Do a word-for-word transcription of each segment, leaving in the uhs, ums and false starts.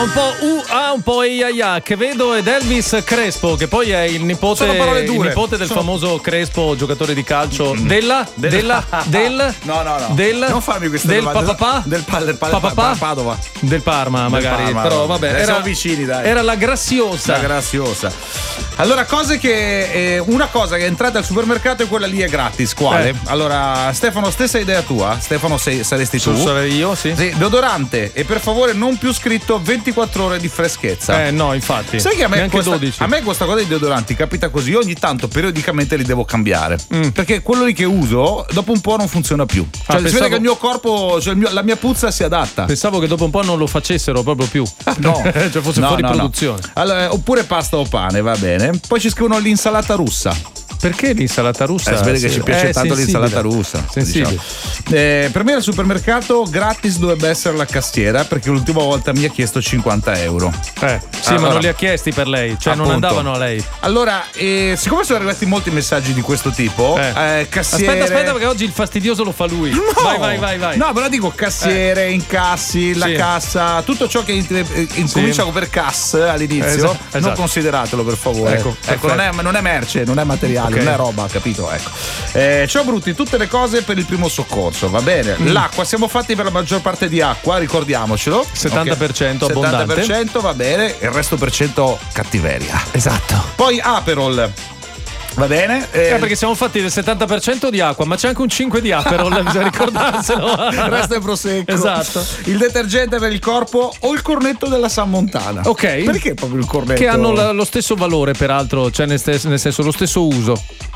Un po' U A, un po' Iaia, che vedo ed Elvis Crespo, che poi è il nipote, Sono parole dure. il nipote del Sono... famoso Crespo, giocatore di calcio mm. della, della, del, no, no, no. del, non farmi queste del domande. papà, del pa, del pa, papà, pa, Padova, del Parma, del magari, Parma, però vabbè, era, era, siamo vicini, dai. Era la Graziosa. La Graziosa. Allora, cose che eh, una cosa che è entrata al supermercato e quella lì è gratis. Quale? Eh. Allora, Stefano, stessa idea tua. Stefano, sei, saresti tu. Sarei io, sì. Sì, deodorante e per favore non più scritto ventiquattro ore di freschezza. Eh no, infatti. Sai che a me, questa, dodici. a me questa cosa dei deodoranti capita così, ogni tanto periodicamente li devo cambiare. Mm. Perché quello lì che uso dopo un po' non funziona più. Cioè, ah, si pensavo... vede che il mio corpo, cioè il mio, la mia puzza si adatta. Pensavo che dopo un po' non lo facessero proprio più. No, cioè fosse no, fuori no, produzione. No. Allora, oppure pasta o pane, va bene. Poi ci scrivono l'insalata russa. Perché l'insalata russa? Eh, si vede che sì, ci piace tanto sensibile. l'insalata russa. Sensibile. Diciamo. Eh, per me al supermercato gratis dovrebbe essere la cassiera, perché l'ultima volta mi ha chiesto cinquanta euro. Eh, sì, allora, ma non li ha chiesti per lei, cioè appunto, non andavano a lei. Allora, eh, siccome sono arrivati molti messaggi di questo tipo, eh. Eh, cassiere. Aspetta, aspetta, perché oggi il fastidioso lo fa lui. No! Vai, vai, vai, vai. No, però dico cassiere, eh. incassi, la sì. cassa, tutto ciò che incomincia sì. per cass all'inizio, esatto, esatto. non consideratelo per favore. Ecco, ecco non, è, non è merce, non è materiale, okay. non è roba, capito? Ecco. Eh, ciao Brutti, tutte le cose per il primo soccorso, va bene. Mm. L'acqua, siamo fatti per la maggior parte di acqua, ricordiamocelo. settanta per cento okay. abbondante. settanta per cento va bene, il resto per cento cattiveria. Esatto. Poi Aperol. Va bene? Eh, eh, perché siamo fatti del settanta per cento di acqua, ma c'è anche un cinque per cento di Aperol, bisogna ricordarselo. Il resto è prosecco. Esatto. Il detergente per il corpo o il cornetto della San Montana. Ok. Perché proprio il cornetto? Che hanno la, lo stesso valore, peraltro, cioè nel, stes- nel senso lo stesso uso.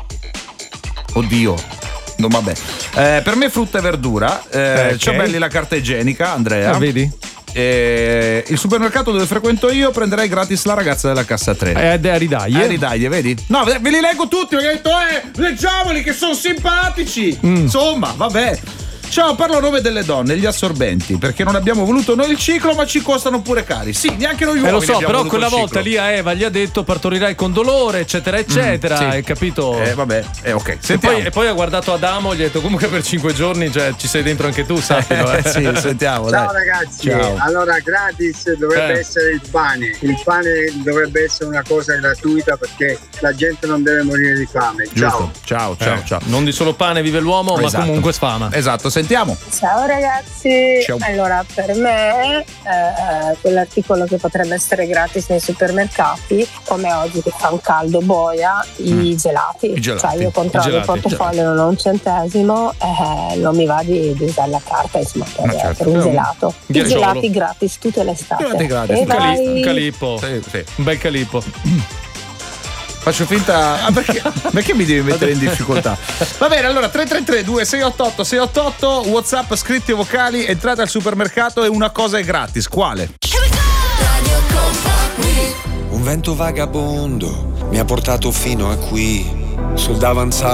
Oddio. No, vabbè. Eh, per me frutta e verdura. Eh, okay. C'ho belli la carta igienica, Andrea. Ah, vedi? Eh, il supermercato dove frequento io prenderei gratis la ragazza della cassa tre. Eh, a ridaglie. Eh, ridaglie, vedi? No, ve li leggo tutti, perché ho detto, eh, leggiamoli che sono simpatici. Mm. Insomma, vabbè. Ciao, parlo a nome delle donne, gli assorbenti, perché non abbiamo voluto noi il ciclo, ma ci costano pure cari. Sì, neanche noi uomini. Eh, lo so, però quella volta ciclo. lì a Eva gli ha detto partorirai con dolore, eccetera, eccetera. Mm, sì. Hai capito? Eh, vabbè, eh, ok. E poi, e poi ha guardato Adamo e gli ha detto comunque per cinque giorni, cioè, ci sei dentro anche tu, sappilo. Eh, sì, sentiamo. Ciao dai. ragazzi, Ciao. allora gratis dovrebbe eh. essere il pane. Il pane dovrebbe essere una cosa gratuita perché la gente non deve morire di fame. Ciao. Giusto. Ciao, ciao, eh. ciao. Non di solo pane vive l'uomo, esatto. ma comunque sfama. Esatto, sentiamo. Ciao ragazzi, Ciao. allora per me eh, quell'articolo che potrebbe essere gratis nei supermercati, come oggi che fa un caldo boia, mm. i gelati. I gelati. Cioè io controllo il portafoglio, non ho un centesimo, eh, non mi va di, di usare la carta insomma per, certo. per un gelato. I Ghiacciolo. gelati gratis tutte le estate. Gelati gratis. E Un, cali- vai... un calippo, sì, sì. un bel calippo. Faccio finta. Ah, perché, perché mi devi mettere in difficoltà? Va bene, allora tre tre tre due sei otto otto sei otto otto, WhatsApp, scritti e vocali, entrate al supermercato e una cosa è gratis. Quale? Un vento vagabondo mi ha portato fino a qui, sul davanzale.